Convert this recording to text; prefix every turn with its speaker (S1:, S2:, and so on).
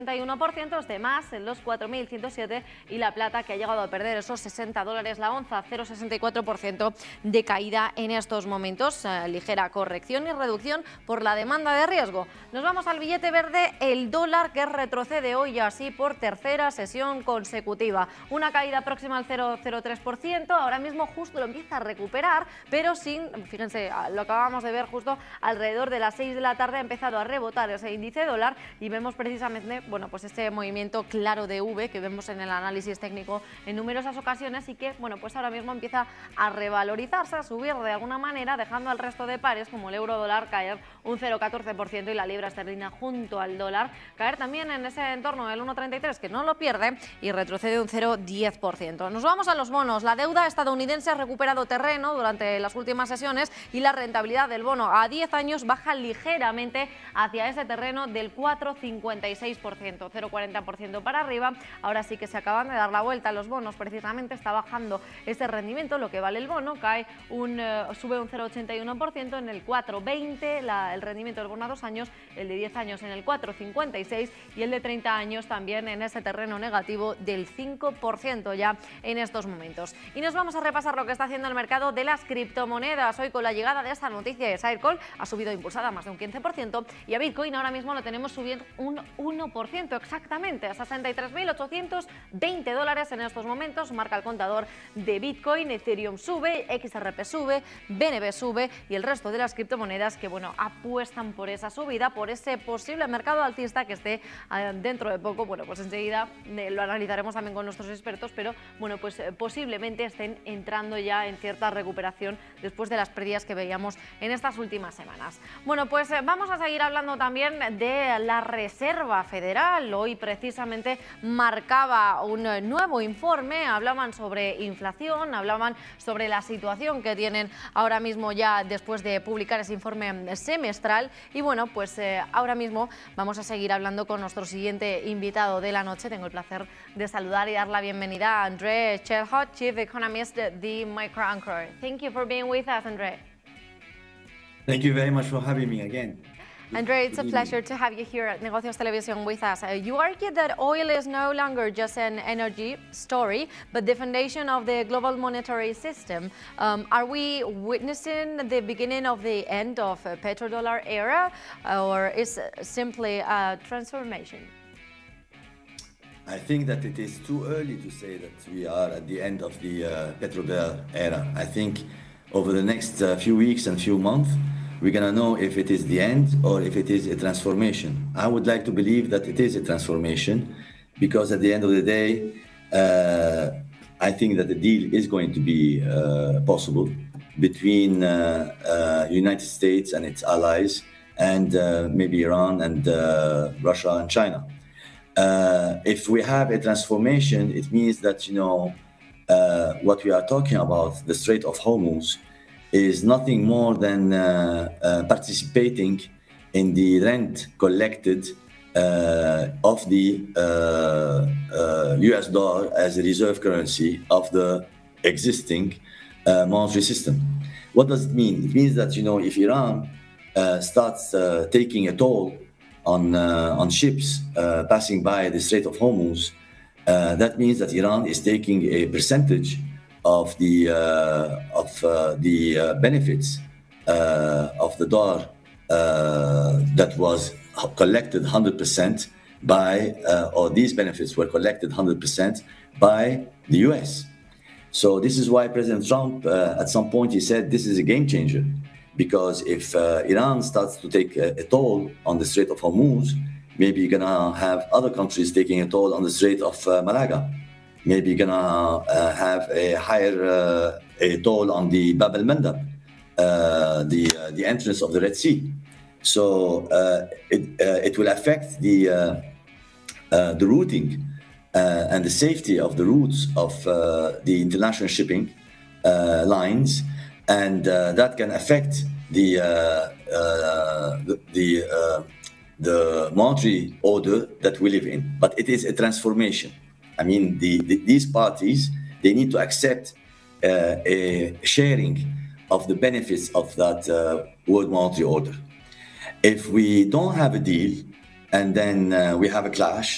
S1: 31% es de más en los 4.107 y la plata que ha llegado a perder esos 60 dólares la onza, 0,64% de caída en estos momentos, ligera corrección y reducción por la demanda de riesgo. Nos vamos al billete verde, el dólar que retrocede hoy así por tercera sesión consecutiva, una caída próxima al 0,03%, ahora mismo justo lo empieza a recuperar, pero sin, fíjense, lo acabamos de ver justo alrededor de las 6 de la tarde ha empezado a rebotar ese índice dólar y vemos precisamente pues este movimiento claro de V que vemos en el análisis técnico en numerosas ocasiones y que pues ahora mismo empieza a revalorizarse, a subir de alguna manera, dejando al resto de pares como el euro dólar caer un 0,14% y la libra esterlina junto al dólar caer también en ese entorno del 1,33, que no lo pierde, y retrocede un 0,10%. Nos vamos a los bonos. La deuda estadounidense ha recuperado terreno durante las últimas sesiones y la rentabilidad del bono a 10 años baja ligeramente hacia ese terreno del 4,56%. 0,40% para arriba. Ahora sí que se acaban de dar la vuelta a los bonos, precisamente está bajando ese rendimiento, lo que vale el bono, sube un 0,81% en el 4,20, el rendimiento del bono a 2 años, el de 10 años en el 4,56 y el de 30 años también en ese terreno negativo del 5% ya en estos momentos. Y nos vamos a repasar lo que está haciendo el mercado de las criptomonedas. Hoy con la llegada de esta noticia de Circle ha subido impulsada más de un 15% y a Bitcoin ahora mismo lo tenemos subiendo un 1%. Exactamente, a 63.820 dólares en estos momentos, marca el contador de Bitcoin. Ethereum sube, XRP sube, BNB sube y el resto de las criptomonedas que apuestan por esa subida, por ese posible mercado alcista que esté dentro de poco. Pues enseguida lo analizaremos también con nuestros expertos, pero posiblemente estén entrando ya en cierta recuperación después de las pérdidas que veíamos en estas últimas semanas. Vamos a seguir hablando también de la Reserva Federal. Hoy precisamente marcaba un nuevo informe, hablaban sobre inflación, hablaban sobre la situación que tienen ahora mismo ya después de publicar ese informe semestral y ahora mismo vamos a seguir hablando con nuestro siguiente invitado de la noche. Tengo el placer de saludar y dar la bienvenida a André Chelhot, Chief Economist de Micro Anchor. Thank you for being with us, André.
S2: Thank you very much for having me again.
S1: André, it's a pleasure to have you here at Negocios Televisión with us. You argue that oil is no longer just an energy story, but the foundation of the global monetary system. Are we witnessing the beginning of the end of a petrodollar era, or is it simply a transformation?
S2: I think that it is too early to say that we are at the end of the petrodollar era. I think over the next few weeks and few months, we're going to know if it is the end or if it is a transformation. I would like to believe that it is a transformation because at the end of the day, I think that the deal is going to be possible between United States and its allies and maybe Iran and Russia and China. If we have a transformation, it means that, what we are talking about, the Strait of Hormuz, is nothing more than participating in the rent collected of the US dollar as a reserve currency of the existing monetary system. What does it mean? It means that, if Iran starts taking a toll on ships passing by the Strait of Hormuz, that means that Iran is taking a percentage of the benefits of the dollar that was collected 100% by, or these benefits were collected 100% by the US. So this is why President Trump, at some point, he said this is a game changer, because if Iran starts to take a toll on the Strait of Hormuz, maybe you're gonna have other countries taking a toll on the Strait of Malaga. Maybe you're gonna have a higher a toll on the Bab el-Mandab, the entrance of the Red Sea. So it will affect the routing and the safety of the routes of the international shipping lines, and that can affect the monetary order that we live in. But it is a transformation. I mean, these parties, they need to accept a sharing of the benefits of that world monetary order. If we don't have a deal and then we have a clash,